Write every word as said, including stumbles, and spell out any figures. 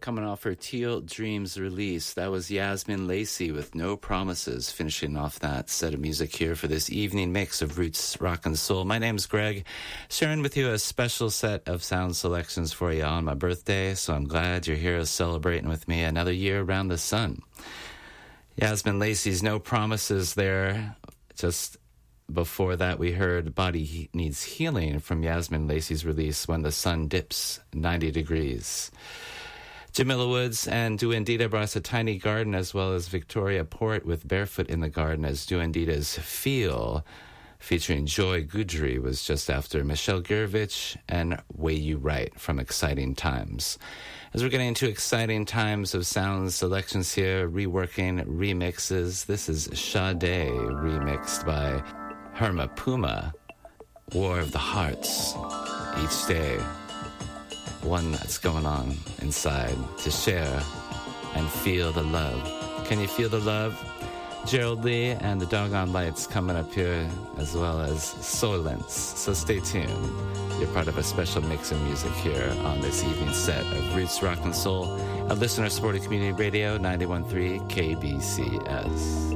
coming off her Teal Dreams release. That was Yasmin Lacey with No Promises, finishing off that set of music here for this evening mix of roots, rock, and soul. My name's Greg, sharing with you a special set of sound selections for you on my birthday, so I'm glad you're here celebrating with me another year around the sun. Yasmin Lacey's No Promises there. Just before that, we heard Body Needs Healing from Yasmin Lacey's release When the Sun Dips ninety degrees. Jamila Woods and Duandita brought us A Tiny Garden, as well as Victoria Port with Barefoot in the Garden, as Duandita's Feel, featuring Joy Gudry, was just after Michelle Gurevich and Way You Right from Exciting Times. As we're getting into exciting times of sound selections here, reworking remixes, this is Sade, remixed by Herma Puma, War of the Hearts. Each day, one that's going on inside to share and feel the love. Can you feel the love? Gerald Lee and the Doggone Lights coming up here, as well as Solence. So stay tuned. You're part of a special mix of music here on this evening set of Roots, Rock, and Soul at listener-supported community radio ninety-one point three K B C S.